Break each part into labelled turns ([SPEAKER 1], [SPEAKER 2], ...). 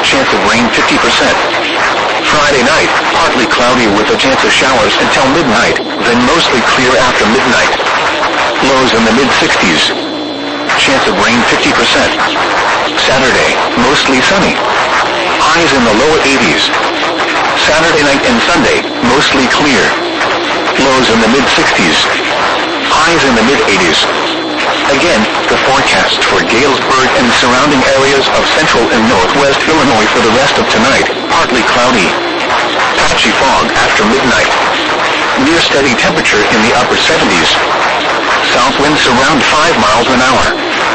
[SPEAKER 1] chance of rain 50%. Friday night, partly cloudy with a chance of showers until midnight, then mostly clear after midnight. Lows in the mid-60s. Chance of rain 50%. Saturday, mostly sunny. Highs in the lower 80s. Saturday night and Sunday, mostly clear. Lows in the mid-60s. Highs in the mid-80s. Again, the forecast for Galesburg and surrounding areas of central and northwest Illinois for the rest of tonight, partly cloudy. Patchy fog after midnight. Near steady temperature in the upper 70s. South winds around 5 miles an hour.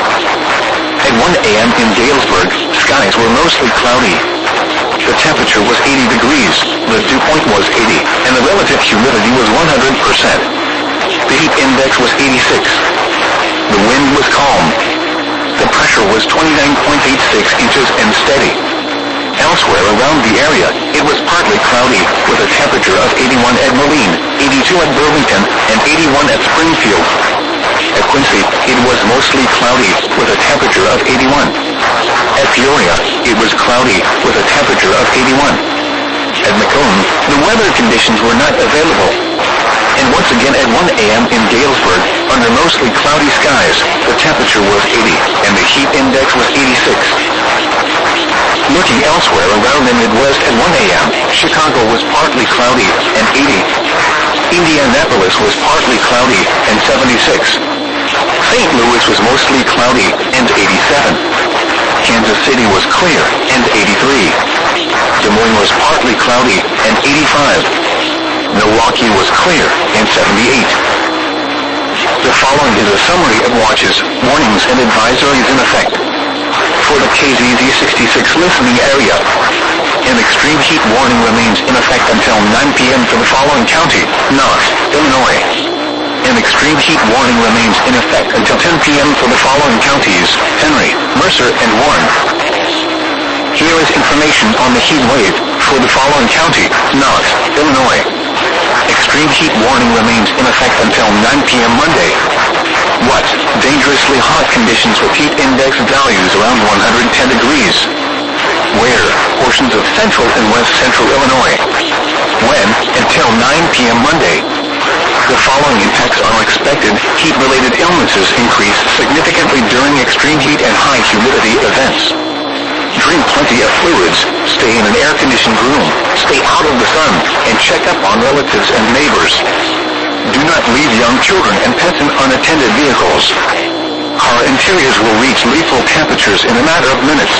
[SPEAKER 1] At 1 a.m. in Galesburg, skies were mostly cloudy. The temperature was 80 degrees, the dew point was 80, and the relative humidity was 100%. The heat index was 86. The wind was calm. The pressure was 29.86 inches and steady. Elsewhere around the area, it was partly cloudy, with a temperature of 81 at Moline, 82 at Burlington, and 81 at Springfield. At Quincy, it was mostly cloudy, with a temperature of 81. At Peoria, it was cloudy, with a temperature of 81. At Macomb, the weather conditions were not available. And once again at 1 a.m. in Galesburg, under mostly cloudy skies, the temperature was 80, and the heat index was 86. Looking elsewhere around the Midwest at 1 a.m., Chicago was partly cloudy and 80. Indianapolis was partly cloudy and 76. St. Louis was mostly cloudy and 87. Kansas City was clear and 83. Des Moines was partly cloudy and 85. Milwaukee was clear and 78. The following is a summary of watches, warnings, and advisories in effect. For the KZZ 66 listening area, an extreme heat warning remains in effect until 9 p.m. for the following county: Knox, Illinois. An extreme heat warning remains in effect until 10 p.m. for the following counties: Henry, Mercer, and Warren. Here is information on the heat wave for the following county: Knox, Illinois. Extreme heat warning remains in effect until 9 p.m. Monday. What? Dangerously hot conditions with heat index values around 110 degrees. Where? Portions of central and west central Illinois. When? Until 9 p.m. Monday. The following impacts are expected. Heat-related illnesses increase significantly during extreme heat and high humidity events. Drink plenty of fluids, stay in an air-conditioned room, stay out of the sun, and check up on relatives and neighbors. Do not leave young children and pets in unattended vehicles. Car interiors will reach lethal temperatures in a matter of minutes.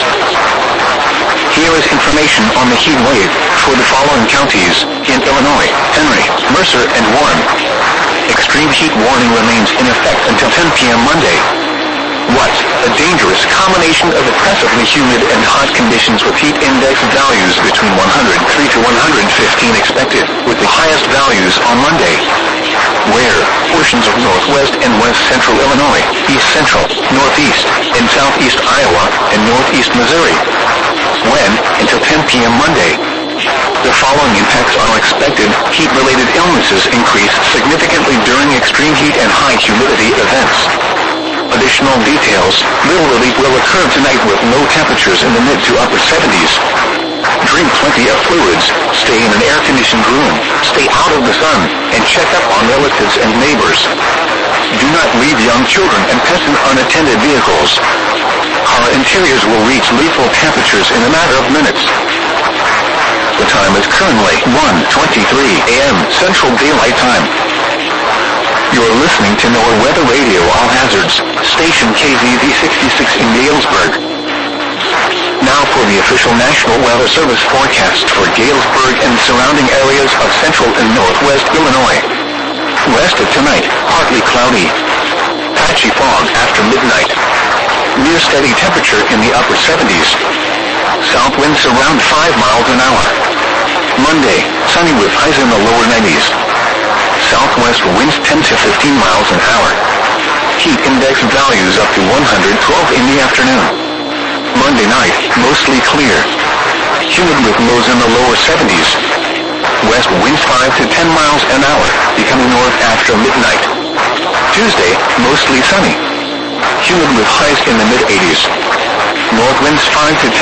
[SPEAKER 1] Here is information on the heat wave for the following counties in Illinois: Henry, Mercer, and Warren. Extreme heat warning remains in effect until 10 p.m. Monday. What? A dangerous combination of oppressively humid and hot conditions with heat index values between 103 to 115 expected, with the highest values on Monday. Where? Portions of northwest and west central Illinois, east central, northeast, and southeast Iowa, and northeast Missouri. When? Until 10 p.m. Monday. The following impacts are expected. Heat-related illnesses increase significantly during extreme heat and high humidity events. Additional details: little relief will occur tonight with low temperatures in the mid to upper 70s. Drink plenty of fluids, stay in an air-conditioned room, stay out of the sun, and check up on relatives and neighbors. Do not leave young children and pets in unattended vehicles. Car interiors will reach lethal temperatures in a matter of minutes. The time is currently 1:23 a.m. Central Daylight Time. You're listening to NOAA Weather Radio All Hazards, station KZZ 66 in Galesburg. Now for the official National Weather Service forecast for Galesburg and surrounding areas of central and northwest Illinois. West of tonight, partly cloudy. Patchy fog after midnight. Near steady temperature in the upper 70s. South winds around 5 miles an hour. Monday, sunny with highs in the lower 90s. Southwest winds 10 to 15 miles an hour. Heat index values up to 112 in the afternoon. Monday night, mostly clear. Humid with lows in the lower 70s. West winds 5 to 10 miles an hour, becoming north after midnight. Tuesday, mostly sunny. Humid with highs in the mid-80s. North winds 5 to 10